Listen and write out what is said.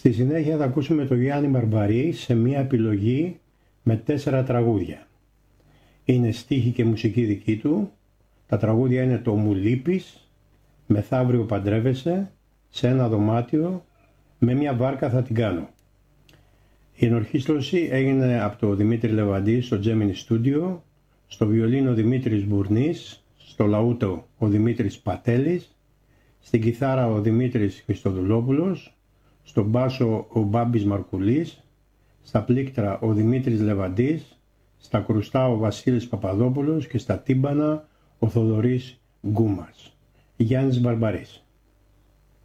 Στη συνέχεια θα ακούσουμε τον Γιάννη Μπαρμπαρή σε μια επιλογή με 4 τραγούδια. Είναι στίχη και μουσική δική του. Τα τραγούδια είναι το «Μου λείπεις», «Μεθαύριο παντρεύεσαι», «Σε ένα δωμάτιο», «Με μια βάρκα θα την κάνω». Η ενορχήστρωση έγινε από τον Δημήτρη Λεβαντή στο Gemini Studio, στο βιολίνο Δημήτρης Μπουρνής, στο λαούτο ο Δημήτρης Πατέλης, στην κιθάρα ο Δημήτρης Χριστοδουλόπουλος, στον μπάσο ο Μπάμπης Μαρκουλής, στα πλήκτρα ο Δημήτρης Λεβαντής, στα κρουστά ο Βασίλης Παπαδόπουλος και στα τύμπανα ο Θοδωρής Γκούμας. Γιάννης Μπαρμπαρής.